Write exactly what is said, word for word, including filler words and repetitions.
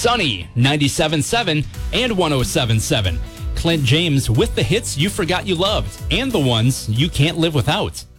Sunny, ninety-seven point seven and one oh seven point seven. Clint James with the hits you forgot you loved and the ones you can't live without.